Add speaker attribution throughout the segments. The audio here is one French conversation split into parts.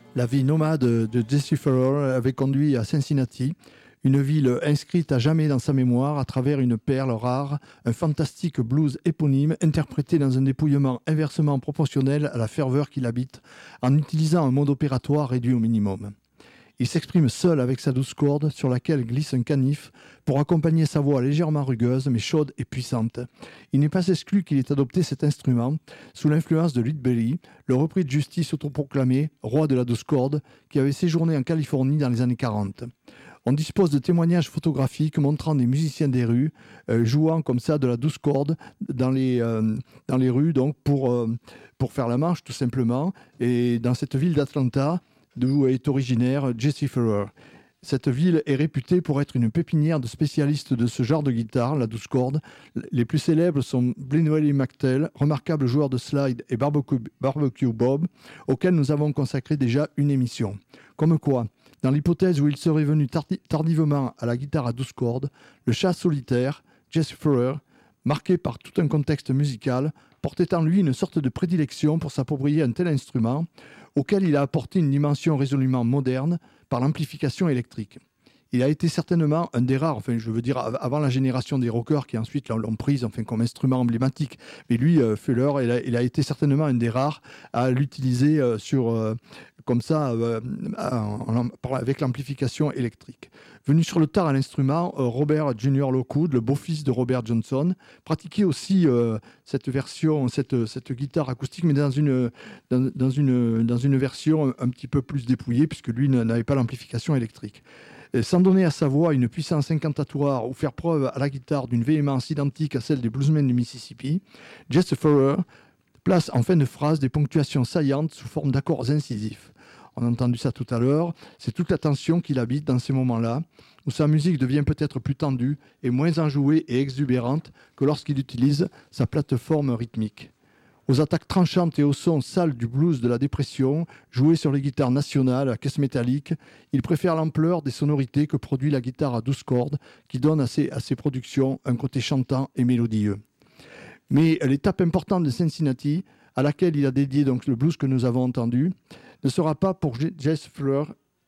Speaker 1: La vie nomade de Jesse Farrell avait conduit à Cincinnati, une ville inscrite à jamais dans sa mémoire à travers une perle rare, un fantastique blues éponyme interprété dans un dépouillement inversement proportionnel à la ferveur qui l'habite, en utilisant un mode opératoire réduit au minimum. Il s'exprime seul avec sa douce corde sur laquelle glisse un canif pour accompagner sa voix légèrement rugueuse mais chaude et puissante. Il n'est pas exclu qu'il ait adopté cet instrument sous l'influence de Lead Belly, le repris de justice autoproclamé, roi de la douce corde, qui avait séjourné en Californie dans les années 40. On dispose de témoignages photographiques montrant des musiciens des rues jouant comme ça de la douce corde dans les rues donc pour faire la marche tout simplement. Et dans cette ville d'Atlanta, d'où est originaire Jesse Farrell. Cette ville est réputée pour être une pépinière de spécialistes de ce genre de guitare, la douce corde. Les plus célèbres sont Blinwelly McTell, remarquable joueur de slide, et Barbecue Bob, auquel nous avons consacré déjà une émission. Comme quoi, dans l'hypothèse où il serait venu tardivement à la guitare à 12 cordes, le chat solitaire, Jesse Farrell, marqué par tout un contexte musical, portait en lui une sorte de prédilection pour s'approprier un tel instrument, auquel il a apporté une dimension résolument moderne par l'amplification électrique. Il a été certainement un des rares, avant la génération des rockers qui ensuite l'ont prise comme instrument emblématique. Mais lui, Fuller, il a été certainement un des rares à l'utiliser avec l'amplification électrique. Venu sur le tard à l'instrument, Robert Junior Lockwood, le beau-fils de Robert Johnson, pratiquait aussi cette guitare acoustique, mais dans une version un petit peu plus dépouillée, puisque lui n'avait pas l'amplification électrique. Sans donner à sa voix une puissance incantatoire ou faire preuve à la guitare d'une véhémence identique à celle des bluesmen du Mississippi, Jesse Farrell place en fin de phrase des ponctuations saillantes sous forme d'accords incisifs. On a entendu ça tout à l'heure, c'est toute la tension qu'il habite dans ces moments-là, où sa musique devient peut-être plus tendue et moins enjouée et exubérante que lorsqu'il utilise sa plateforme rythmique. Aux attaques tranchantes et au son sale du blues de la dépression, joué sur les guitares nationales à caisse métallique, il préfère l'ampleur des sonorités que produit la guitare à 12 cordes, qui donne à ses productions un côté chantant et mélodieux. Mais l'étape importante de Cincinnati, à laquelle il a dédié donc le blues que nous avons entendu, ne sera pas pour Jesse Farrell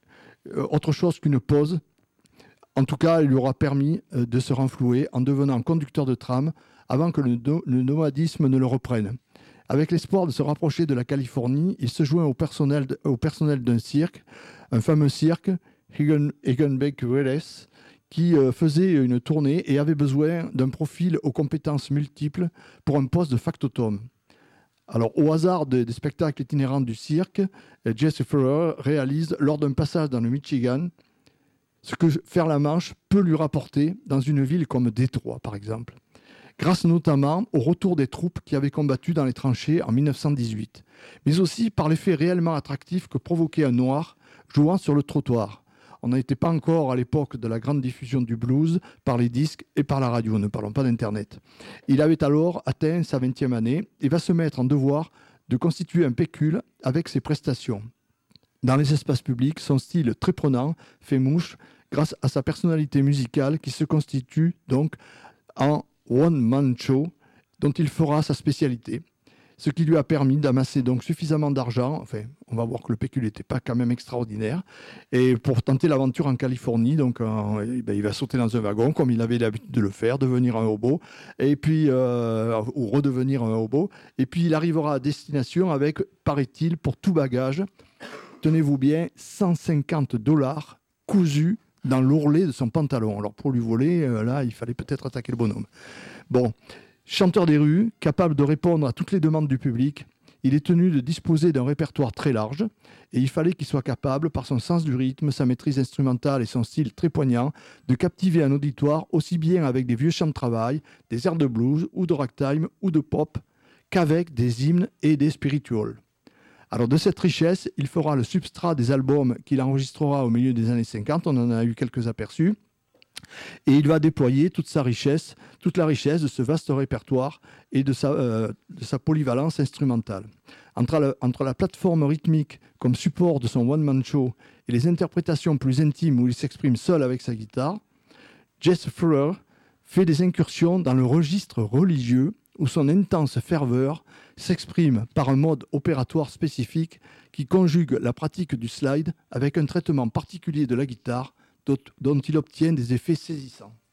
Speaker 1: autre chose qu'une pause. En tout cas, il lui aura permis de se renflouer en devenant conducteur de tram avant que le nomadisme ne le reprenne. Avec l'espoir de se rapprocher de la Californie, il se joint au personnel d'un cirque, un fameux cirque, Hagenbeck Willis, qui faisait une tournée et avait besoin d'un profil aux compétences multiples pour un poste de factotum. Alors, au hasard des spectacles itinérants du cirque, Jesse Farrell réalise, lors d'un passage dans le Michigan, ce que faire la manche peut lui rapporter dans une ville comme Détroit, par exemple. Grâce notamment au retour des troupes qui avaient combattu dans les tranchées en 1918, mais aussi par l'effet réellement attractif que provoquait un noir jouant sur le trottoir. On n'était pas encore à l'époque de la grande diffusion du blues par les disques et par la radio, ne parlons pas d'Internet. Il avait alors atteint sa 20e année et va se mettre en devoir de constituer un pécule avec ses prestations. Dans les espaces publics, son style très prenant fait mouche grâce à sa personnalité musicale qui se constitue donc en one-man show dont il fera sa spécialité, ce qui lui a permis d'amasser donc suffisamment d'argent, enfin on va voir que le pécule n'était pas quand même extraordinaire, et pour tenter l'aventure en Californie, donc il va sauter dans un wagon comme il avait l'habitude de le faire, devenir un hobo, et puis, ou redevenir un hobo, et puis il arrivera à destination avec, paraît-il, pour tout bagage, tenez-vous bien, $150 cousus dans l'ourlet de son pantalon. Alors pour lui voler, là, il fallait peut-être attaquer le bonhomme. Bon, chanteur des rues, capable de répondre à toutes les demandes du public, il est tenu de disposer d'un répertoire très large et il fallait qu'il soit capable, par son sens du rythme, sa maîtrise instrumentale et son style très poignant, de captiver un auditoire aussi bien avec des vieux chants de travail, des airs de blues ou de ragtime ou de pop qu'avec des hymnes et des spirituals. Alors de cette richesse, il fera le substrat des albums qu'il enregistrera au milieu des années 50, on en a eu quelques aperçus, et il va déployer toute la richesse de ce vaste répertoire et de sa polyvalence instrumentale. Entre la plateforme rythmique comme support de son one-man show et les interprétations plus intimes où il s'exprime seul avec sa guitare, Jesse Farrell fait des incursions dans le registre religieux où son intense ferveur s'exprime par un mode opératoire spécifique qui conjugue la pratique du slide avec un traitement particulier de la guitare dont il obtient des effets saisissants.